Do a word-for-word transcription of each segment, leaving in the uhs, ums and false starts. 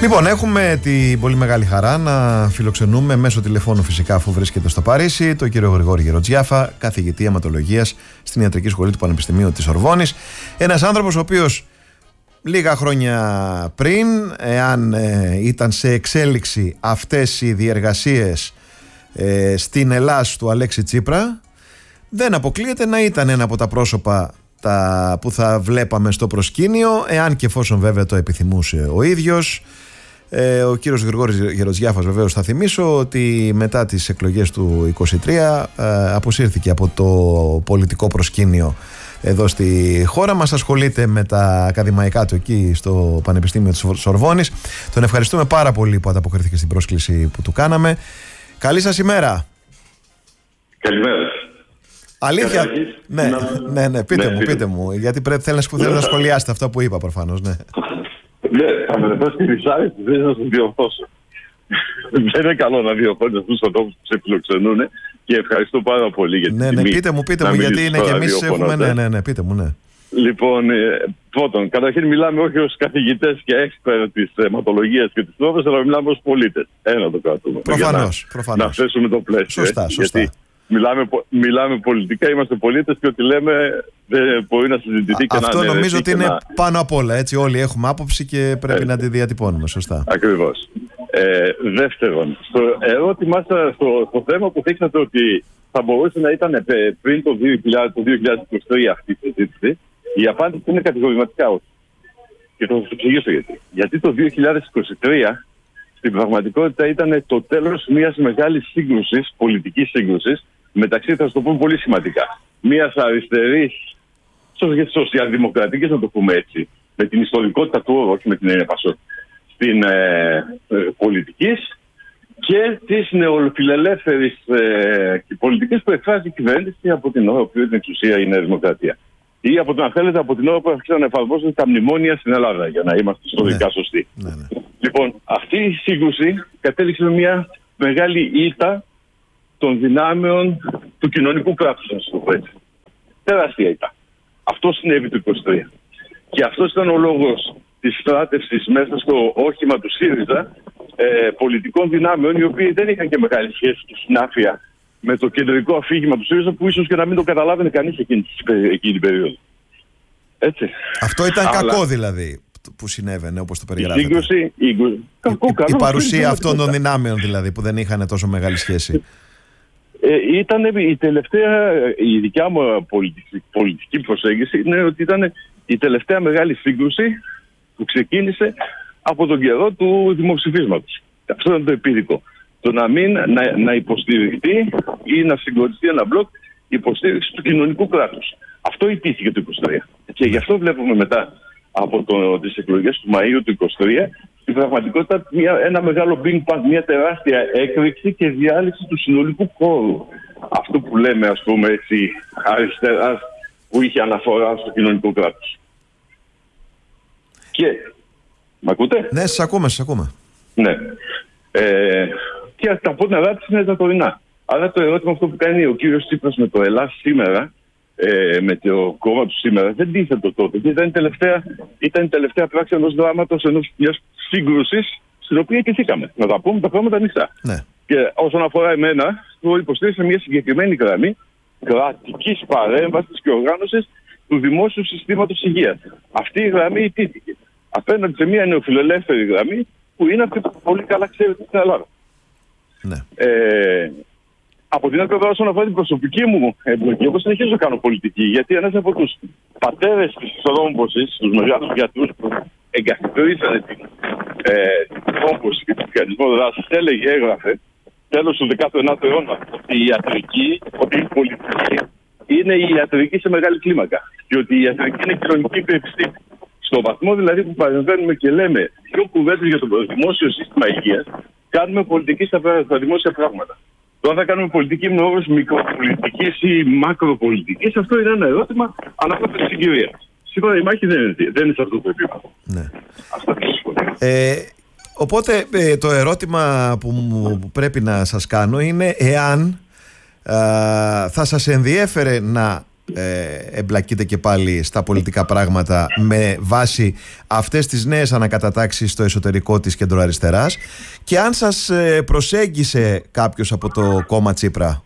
Λοιπόν, έχουμε την πολύ μεγάλη χαρά να φιλοξενούμε μέσω τηλεφώνου, φυσικά, αφού βρίσκεται στο Παρίσι, τον κύριο Γρηγόρη Γεροτζιάφα, καθηγητή αιματολογίας στην Ιατρική Σχολή του Πανεπιστημίου της Σορβόνης. Ένας άνθρωπος ο οποίος λίγα χρόνια πριν, εάν ε, ήταν σε εξέλιξη αυτές οι διεργασίες ε, στην Ελλάς του Αλέξη Τσίπρα, δεν αποκλείεται να ήταν ένα από τα πρόσωπα τα που θα βλέπαμε στο προσκήνιο, εάν και εφόσον βέβαια το επιθυμούσε ο ίδιος. Ε, ο κύριος Γρηγόρης Γεροτζιάφας, βεβαίως θα θυμίσω ότι μετά τις εκλογές του είκοσι τρία ε, αποσύρθηκε από το πολιτικό προσκήνιο εδώ στη χώρα μας. Ασχολείται με τα ακαδημαϊκά του εκεί στο Πανεπιστήμιο της Σορβόνης. Τον ευχαριστούμε πάρα πολύ που ανταποκρίθηκε στην πρόσκληση που του κάναμε. Καλή σας ημέρα. Καλημέρα. Αλήθεια. Ναι, να... ναι, ναι, πείτε ναι, μου, πείτε μου. Γιατί πρέπει θέλει να, να σχολιάσετε αυτό που είπα προφανώς. Ναι. Ναι, θα με ρωτάς τη Ρισάρη, δεν θα σας διορθώσω. Δεν είναι καλό να διορθώνεις αυτούς τους ανθρώπους που σε φιλοξενούν και ευχαριστώ πάρα πολύ για την ναι, τιμή. Ναι, πείτε μου, πείτε μου, γιατί είναι και εμείς έχουμε. Ναι, ναι, ναι, πείτε μου, ναι. Λοιπόν, πρώτον, καταρχήν μιλάμε όχι ως καθηγητές και έξπερ της αιματολογίας και της πρόβας, αλλά μιλάμε ως πολίτες. Ένα το κρατούμε. Προφανώς, προφανώς. Να θέσουμε το πλαίσιο. Σωστά, σωστά. Γιατί μιλάμε, μιλάμε πολιτικά, είμαστε πολίτες και ό,τι λέμε δεν μπορεί να συζητηθεί. Και αυτό να νομίζω ότι είναι να... πάνω απ' όλα. Έτσι, όλοι έχουμε άποψη και πρέπει ε, να τη διατυπώνουμε. Σωστά. Ακριβώς. Ε, δεύτερον, στο ερώτημά σας, στο, στο θέμα που θίξατε ότι θα μπορούσε να ήταν πριν το δύο χιλιάδες είκοσι τρία αυτή η συζήτηση, η απάντηση είναι κατηγορηματικά όχι. Και θα σας εξηγήσω γιατί. Γιατί το δύο χιλιάδες είκοσι τρία στην πραγματικότητα ήταν το τέλος μιας μεγάλης σύγκρουσης, πολιτικής σύγκρουσης, μεταξύ, θα σας το πούμε πολύ σημαντικά, μιας αριστερής, σοσιαλδημοκρατικής, να το πούμε έτσι, με την ιστορικότητα του όρου, όχι με την έννοια πασό, στην ε, ε, πολιτικής, και της νεοφιλελεύθερης ε, πολιτικής που εκφράζει η κυβέρνηση από την ώρα που την εξουσία η Νέα Δημοκρατία. Ή από το, αν θέλετε, από την ώρα που άρχισαν να εφαρμόζονται τα μνημόνια στην Ελλάδα, για να είμαστε ιστορικά ναι. σωστοί. Ναι, ναι. Λοιπόν, αυτή η σύγκρουση κατέληξε με μια μεγάλη ήττα των δυνάμεων του κοινωνικού κράτους, να σας το πω έτσι. Τεράστια ήττα. Αυτό συνέβη το είκοσι τρία. Και αυτός ήταν ο λόγος της στράτευσης μέσα στο όχημα του ΣΥΡΙΖΑ ε, πολιτικών δυνάμεων, οι οποίοι δεν είχαν και μεγάλη σχέση και συνάφεια με το κεντρικό αφήγημα του ΣΥΡΙΖΑ, που ίσως και να μην το καταλάβαινε κανείς εκείνη, εκείνη την περίοδο. Έτσι. Αυτό ήταν Αλλά... κακό δηλαδή που συνέβαινε, όπως το περιγράφετε. Η σύγκρουση, η, κακό, η, καλό, η παρουσία αυτών των δυνάμεων δηλαδή που δεν είχαν τόσο μεγάλη σχέση. Ε, ήταν η τελευταία, η δικιά μου πολιτική, πολιτική προσέγγιση είναι ότι ήταν η τελευταία μεγάλη σύγκρουση που ξεκίνησε από τον καιρό του δημοψηφίσματος. Αυτό ήταν το επίδικο. Το να μην να, να υποστηριχτεί ή να συγκροτηθεί ένα μπλοκ υποστήριξη του κοινωνικού κράτους. Αυτό ιτήθηκε το είκοσι τρία. Και γι' αυτό βλέπουμε μετά από το, τις εκλογές του Μαΐου του είκοσι τρία στην πραγματικότητα μια, ένα μεγάλο bing bang, μια τεράστια έκρηξη και διάλυση του συνολικού χώρου. Αυτό που λέμε, ας πούμε έτσι, αριστεράς, που είχε αναφορά στο κοινωνικό κράτος. Και... Μ' ακούτε? Ναι, σας ακούμε, σας ακούμε. Ναι. Ε, και τα πω νερά της είναι τα τωρινά. Άρα το ερώτημα αυτό που κάνει ο κύριος Τσίπρας με το Ελλάς σήμερα, ε, με το κόμμα του σήμερα, δεν τίθετο τότε. Ήταν η τελευταία, ήταν η τελευταία πράξη ενός δράματος, ενός μιας σύγκρουσης, στην οποία ιτηθήκαμε. Να τα πούμε τα πράγματα ανοιχτά. Ναι. Και όσον αφορά εμένα, το υποστήριξα μια συγκεκριμένη γραμμή κρατικής παρέμβασης και οργάνωσης του δημόσιου συστήματος υγείας. Αυτή η γραμμή ιτήθηκε απέναντι σε μια νεοφιλελεύθερη γραμμή που είναι αυτή που πολύ καλά ξέρετε στην Ελλάδα. Ναι. Ε, από την άλλη πλευρά, όσον αφορά την προσωπική μου εμπλοκή, εγώ συνεχίζω να κάνω πολιτική, γιατί ένας από τους πατέρες της θρόμβωσης, τους μεγάλους γιατρούς που εγκαθιδρύσανε την ε, θρόμβωση και τον μηχανισμό δράσης, έλεγε, έγραφε, τέλος του δέκατου ενάτου αιώνα, ότι η ιατρική, ότι η πολιτική είναι η ιατρική σε μεγάλη κλίμακα. Και ότι η ιατρική είναι κοινωνική επιστήμη. Στο βαθμό δηλαδή που παρεμβαίνουμε και λέμε πιο κουβέντες για το δημόσιο σύστημα υγείας, κάνουμε πολιτική στα, στα δημόσια πράγματα. Τώρα θα κάνουμε πολιτική με όρους μικροπολιτικής ή μακροπολιτικής, αυτό είναι ένα ερώτημα ανάλογα στη συγκυρία. Σίγουρα η μάχη δεν είναι, δεν είναι σε αυτό το επίπεδο. Ναι. Αυτό είναι. Ε, οπότε ε, το ερώτημα που, που πρέπει να σας κάνω είναι εάν ε, θα σας ενδιέφερε να ε, εμπλακείτε και πάλι στα πολιτικά πράγματα με βάση αυτές τις νέες ανακατατάξεις στο εσωτερικό της κεντροαριστεράς, και αν σας ε, προσέγγισε κάποιος από το κόμμα Τσίπρα?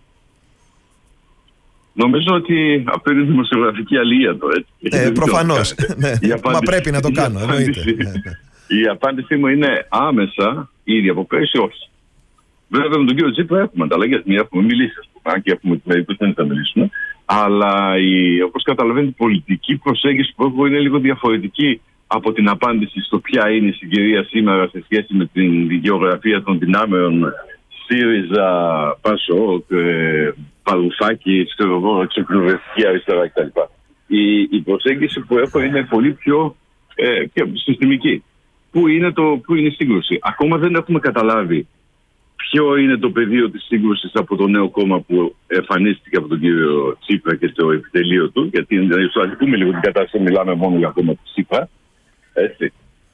Νομίζω ότι αυτό είναι δημοσιογραφική αλληλεία το έτσι. Ε, προφανώς. Ναι, μα πρέπει να το κάνω. Η απάντηση, η απάντησή μου είναι άμεσα ήδη από πέρυσι όχι. Βέβαια με τον κύριο Τσίπρα έχουμε ανταλλαγές, μία έχουμε μιλήσει, ας πούμε, και έχουμε μερικούς δεν θα μιλήσουμε. Αλλά η, όπως καταλαβαίνετε, η πολιτική προσέγγιση που έχω είναι λίγο διαφορετική από την απάντηση στο ποια είναι η συγκυρία σήμερα σε σχέση με την γεωγραφία των δυνάμεων ΣΥΡΙΖΑ, ΠΑΣΟΚ, ε, Παρουφάκη, εξοικονομιστική αριστερά κτλ. Η, η προσέγγιση που έχω είναι πολύ πιο, ε, πιο συστημική. Πού είναι, το, πού είναι η σύγκρουση? Ακόμα δεν έχουμε καταλάβει ποιο είναι το πεδίο της σύγκρουσης από το νέο κόμμα που εμφανίστηκε από τον κύριο Τσίπρα και το επιτελείο του. Γιατί αν πούμε λίγο την κατάσταση, μιλάμε μόνο για κόμμα του Τσίπρα. Έτσι.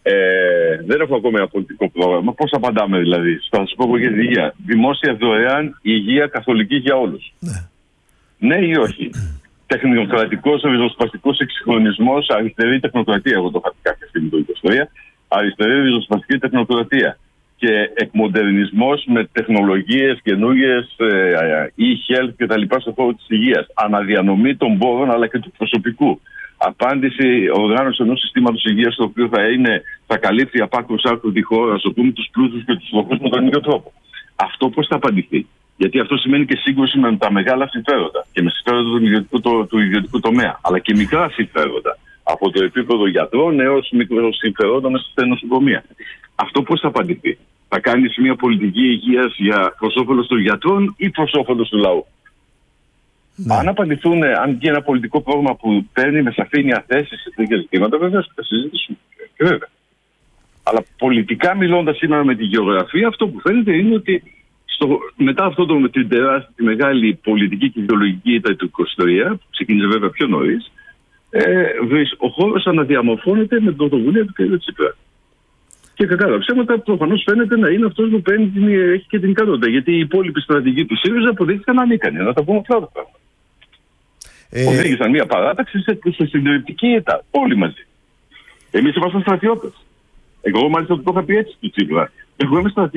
Ε, δεν έχω ακόμα ένα πολιτικό πρόγραμμα. Πώς απαντάμε δηλαδή? Θα σας πω εγώ για την υγεία. Δημόσια δωρεάν υγεία καθολική για όλους. Ναι, ναι ή όχι? Τεχνοκρατικός, ριζοσπαστικός εξυγχρονισμός, αριστερή τεχνοκρατία. Εγώ το είχα πει κάποια στιγμή το είκοσι τρία. Αριστερή ριζοσπαστική τεχνοκρατία. Και εκμοντερνισμός με τεχνολογίες καινούργιες, e-health και τα λοιπά στον χώρο της υγείας. Αναδιανομή των πόρων αλλά και του προσωπικού. Απάντηση, οργάνωση ενός συστήματος υγείας το οποίο θα, είναι, θα καλύπτει απ' άκρου σ' άκρου τη χώρα, ας το πούμε, τους πλούσιους και τους φτωχούς με τον ίδιο τρόπο. Αυτό πώς θα απαντηθεί? Γιατί αυτό σημαίνει και σύγκρουση με τα μεγάλα συμφέροντα και με συμφέροντα του ιδιωτικού, το, του ιδιωτικού τομέα, αλλά και μικρά συμφέροντα. Από το επίπεδο γιατρών έως μικροσυμφερόντα μέσα στα νοσοκομεία. Αυτό πώς θα απαντηθεί? Θα κάνεις μια πολιτική υγείας για προς όφελος των γιατρών ή προς όφελος του λαού? Ναι. Αν απαντηθούν, αν βγει ένα πολιτικό πρόγραμμα που παίρνει με σαφήνεια θέσεις σε τέτοια ζητήματα, βέβαια θα συζητήσουμε. Και βέβαια. Αλλά πολιτικά μιλώντας σήμερα με τη γεωγραφία, αυτό που φαίνεται είναι ότι στο, μετά αυτό το, με την τεράστια, τη μεγάλη πολιτική και ιδεολογική ήττα του είκοσι τρία, που ξεκίνησε βέβαια πιο νωρίς, ε, ο χώρος αναδιαμορφώνεται με την πρωτοβουλία του κ. Τσίπρα. Και κατά τα ψέματα προφανώς φαίνεται να είναι αυτός που παίρνει την, έχει και την ικανότητα. Γιατί οι υπόλοιποι στρατηγοί του ΣΥΡΙΖΑ αποδείχθηκαν ανίκανοι. Να τα πούμε απλά τα πράγματα. Ε... Οδήγησαν μια παράταξη σε, σε συντηρητική ήττα. Όλοι μαζί. Εμείς ήμασταν στρατιώτες. Εγώ μάλιστα το είχα πει έτσι του Τσίπρα. Εγώ είμαι στρατιώτης.